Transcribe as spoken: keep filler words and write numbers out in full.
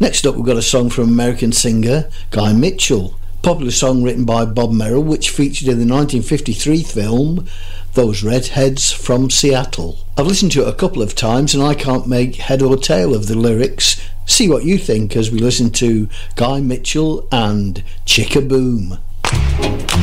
Next up, we've got a song from American singer Guy Mitchell. Popular song written by Bob Merrill, which featured in the nineteen fifty-three film Those Redheads from Seattle. I've listened to it a couple of times and I can't make head or tail of the lyrics. See what you think as we listen to Guy Mitchell and Chickaboom.